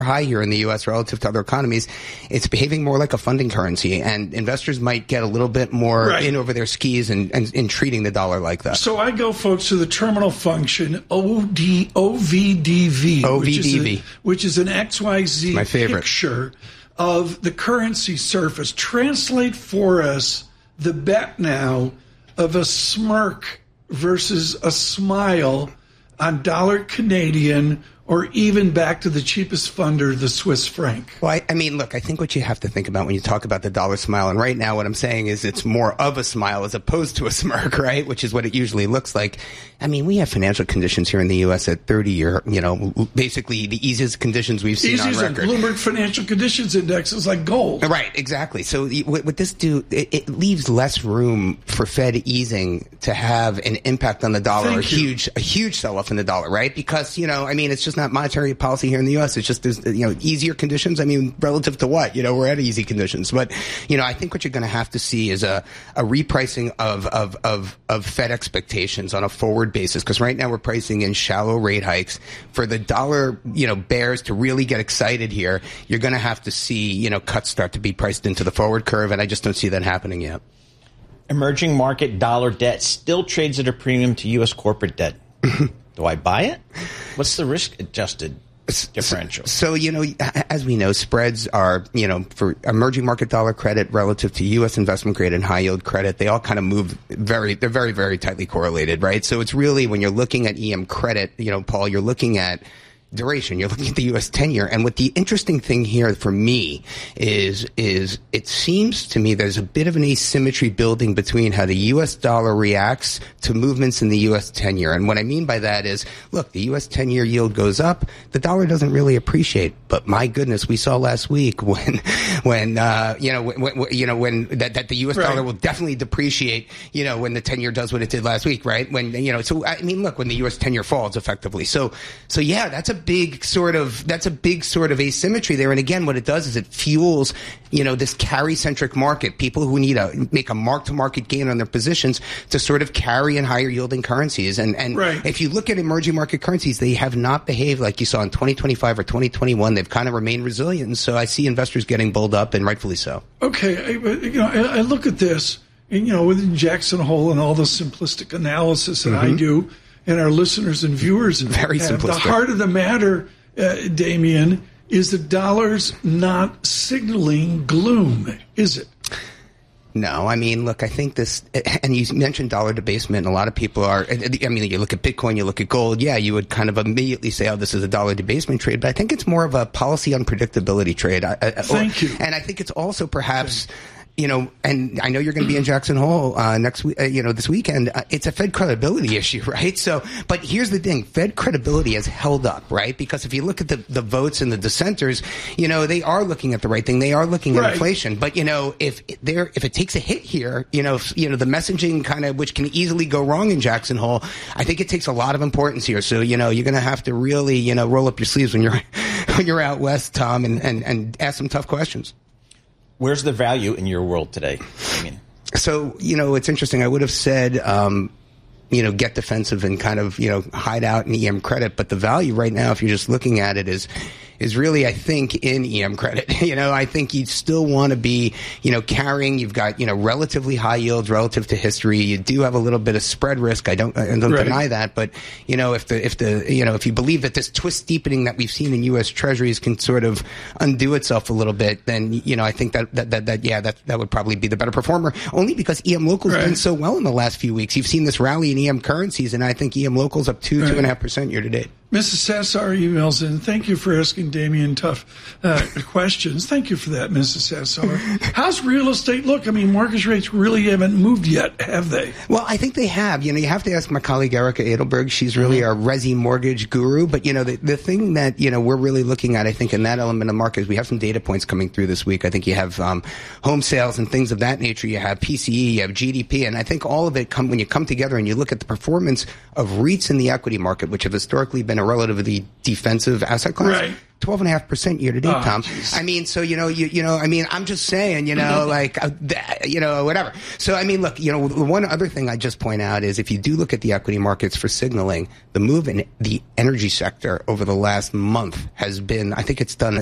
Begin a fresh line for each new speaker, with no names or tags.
high here in the U.S. relative to other economies, it's behaving more like a funding currency, and investors might get a little bit more in over their skis and treating the dollar like that.
So I go, folks, to the terminal function, OVDV, which is an XYZ picture of the currency surface. Translate for us the bet now of a smirk versus a smile on dollar Canadian, or even back to the cheapest funder, the Swiss franc.
Well, I mean, look, I think what you have to think about when you talk about the dollar smile, and right now what I'm saying is it's more of a smile as opposed to a smirk, right? Which is what it usually looks like. I mean, we have financial conditions here in the U.S. at 30-year, basically the easiest conditions we've seen on record.
Bloomberg Financial Conditions Index is like gold.
Right, exactly. So what this do, it leaves less room for Fed easing to have an impact on the dollar, a huge sell-off in the dollar, right? Because, it's just not monetary policy here in the U.S. It's just there's easier conditions. I mean, relative to what? We're at easy conditions. But I think what you're going to have to see is a repricing of Fed expectations on a forward basis, because right now we're pricing in shallow rate hikes. For the dollar bears to really get excited here, you're going to have to see cuts start to be priced into the forward curve, and I just don't see that happening yet.
Emerging market dollar debt still trades at a premium to U.S. corporate debt. Do I buy it? What's the risk-adjusted differential?
So, as we know, spreads are, for emerging market dollar credit relative to U.S. investment grade and high yield credit, they all kind of move they're very, very tightly correlated, right? So it's really, when you're looking at EM credit, Paul, you're looking at duration. You're looking at the U.S. 10-year. And what the interesting thing here for me is it seems to me there's a bit of an asymmetry building between how the U.S. dollar reacts to movements in the U.S. 10-year. And what I mean by that is, look, the U.S. 10-year yield goes up, the dollar doesn't really appreciate. But my goodness, we saw last week when the U.S. dollar will definitely depreciate, when the 10-year does what it did last week, right? When, so I mean, look, when the U.S. 10-year falls effectively. So yeah, that's a big sort of asymmetry there. And again, what it does is it fuels, this carry-centric market, people who need to make a mark-to-market gain on their positions to sort of carry in higher yielding currencies. And if you look at emerging market currencies, they have not behaved like you saw in 2025 or 2021. They've kind of remained resilient. And so I see investors getting bulled up, and rightfully so.
Okay. I look at this, and, within Jackson Hole and all the simplistic analysis that I do, and our listeners and viewers
very
have.
Simplistic.
The heart of the matter, Damien, is the dollar's not signaling gloom, is it?
No, I mean, look, I think this, and you mentioned dollar debasement, and a lot of people are, I mean, you look at Bitcoin, you look at gold, yeah, you would kind of immediately say, oh, this is a dollar debasement trade, but I think it's more of a policy unpredictability trade.
Thank you.
And I think it's also perhaps... and I know you're going to be in Jackson Hole next week, this weekend. It's a Fed credibility issue, right? So, but here's the thing: Fed credibility has held up, right? Because if you look at the votes and the dissenters, they are looking at the right thing. They are looking at inflation. But if it takes a hit here, the messaging kind of, which can easily go wrong in Jackson Hole, I think it takes a lot of importance here. So you're going to have to really roll up your sleeves when you're out west, Tom, and ask some tough questions.
Where's the value in your world today? I mean,
so, it's interesting. I would have said, get defensive and kind of, hide out in EM credit. But the value right now, if you're just looking at it, is really, I think, in EM credit. I think you'd still want to be, carrying. You've got, relatively high yields relative to history. You do have a little bit of spread risk. I don't deny that. But, if you believe that this twist deepening that we've seen in U.S. Treasuries can sort of undo itself a little bit, then, I think that would probably be the better performer. Only because EM locals have done so well in the last few weeks. You've seen this rally in EM currencies, and I think EM locals up 2.5% year to date.
Mrs. Sassar emails in. Thank you for asking Damien tough questions. Thank you for that, Mrs. Sassar. How's real estate look? I mean, mortgage rates really haven't moved yet, have they?
Well, I think they have. You have to ask my colleague Erica Edelberg. She's really our resi mortgage guru. But, the thing that, we're really looking at, I think, in that element of the market is we have some data points coming through this week. I think you have home sales and things of that nature. You have PCE, you have GDP. And I think all of it, when you come together and you look at the performance of REITs in the equity market, which have historically been a relatively defensive asset class.
Right.
12.5% year to date, Tom.
Geez.
I mean, so, I mean, I'm just saying, whatever. So, I mean, look, the one other thing I just point out is if you do look at the equity markets for signaling, the move in the energy sector over the last month has been, I think it's done